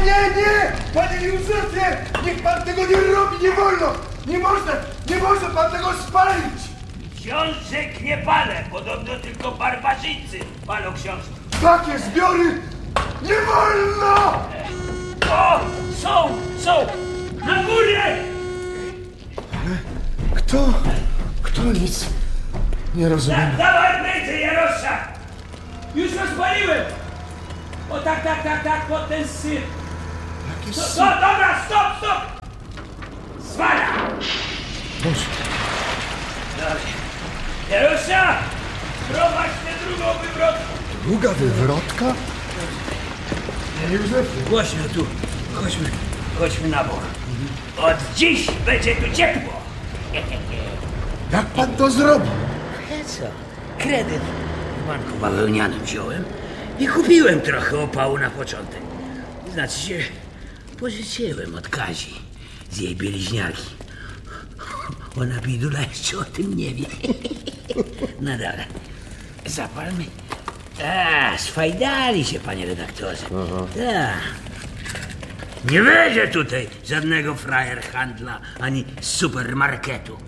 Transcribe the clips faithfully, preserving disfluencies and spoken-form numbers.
nie, nie! Panie Józefie! Niech pan tego nie robi, nie wolno! Nie można, nie może pan tego spalić! Książek nie palę, podobno tylko barbarzyńcy palą książki. Takie zbiory nie wolno! O, są, są! Na górę! Kto? Kto nic nie rozumie? Za, dawaj ręce, Jarosza! Już rozpaliłem! O tak, tak, tak, tak, pod ten syf. Jakiś No, syf. no dobra, stop, stop! Zwala! Boże. Dobrze. Jarosza! Prowadź tę drugą wywrotkę. Druga wywrotka? Panie Józefie. Głośno tu. Chodźmy, chodźmy na bok. Od dziś będzie tu ciepło. Jak pan to zrobi? E co? Kredyt w banku bawełnianym wziąłem i kupiłem trochę opału na początek. Znaczy się, pożyczyłem od Kazi z jej bieliźniarki. Ona bidula jeszcze o tym nie wie. No dobra, zapalmy. A, sfajdali się, panie redaktorze. Tak. Nie będzie tutaj żadnego frajer handla ani supermarketu.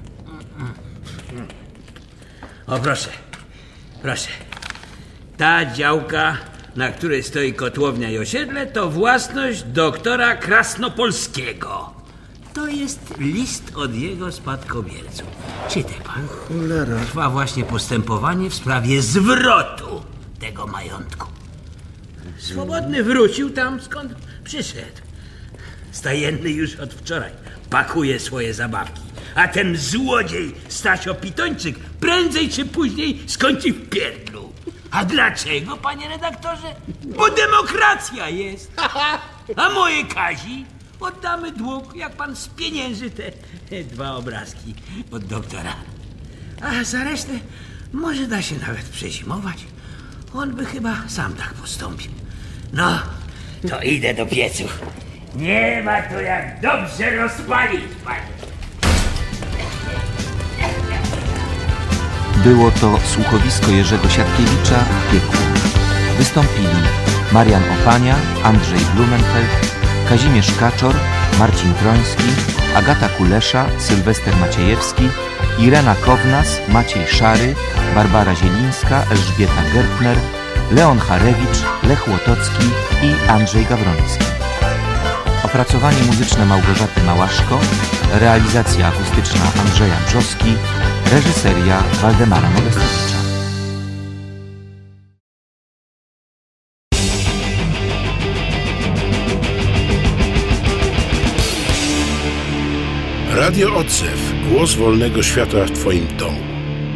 O, proszę, proszę. Ta działka, na której stoi kotłownia i osiedle, to własność doktora Krasnopolskiego. To jest list od jego spadkobierców. Czytaj pan. Cholera. Trwa właśnie postępowanie w sprawie zwrotu tego majątku. Swobodny wrócił tam, skąd przyszedł. Stajenny już od wczoraj pakuje swoje zabawki. A ten złodziej Stasio Pitończyk prędzej czy później skończy w pierdlu. A dlaczego, panie redaktorze? Bo demokracja jest. A moje Kazi oddamy dług, jak pan spienięży te dwa obrazki od doktora. A za resztę może da się nawet przezimować. On by chyba sam tak postąpił. No, to idę do pieców. Nie ma to jak dobrze rozpalić, panie. Było to słuchowisko Jerzego Siatkiewicza Piekło. Wystąpili Marian Opania, Andrzej Blumenfeld, Kazimierz Kaczor, Marcin Troński, Agata Kulesza, Sylwester Maciejewski, Irena Kownas, Maciej Szary, Barbara Zielińska, Elżbieta Gertner, Leon Charewicz, Lech Łotocki i Andrzej Gawroński. Opracowanie muzyczne Małgorzaty Małaszko, realizacja akustyczna Andrzeja Brzoski, reżyseria Waldemara Modestowicza. Radio Odzew. Głos wolnego świata w Twoim domu.